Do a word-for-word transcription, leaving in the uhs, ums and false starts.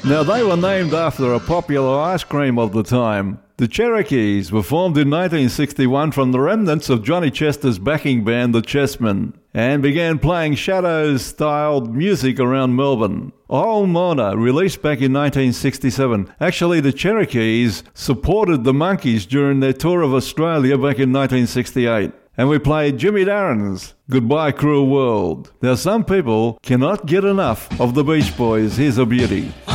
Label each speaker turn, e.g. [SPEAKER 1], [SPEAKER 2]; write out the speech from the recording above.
[SPEAKER 1] Now, they were named after a popular ice cream of the time. The Cherokees were formed in nineteen sixty-one from the remnants of Johnny Chester's backing band, the Chessmen, and began playing Shadows-styled music around Melbourne. Ol Mona, released back in nineteen sixty-seven. Actually, the Cherokees supported the Monkees during their tour of Australia back in nineteen sixty-eight. And we played Jimmy Darren's Goodbye Cruel World. Now, some people cannot get enough of the Beach Boys. Here's a beauty.